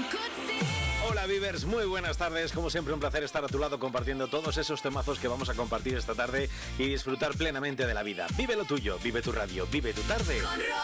Hola Vivers, muy buenas tardes. Como siempre, un placer estar a tu lado compartiendo todos esos temazos que vamos a compartir esta tarde y disfrutar plenamente de la vida. Vive lo tuyo, vive tu radio, vive tu tarde.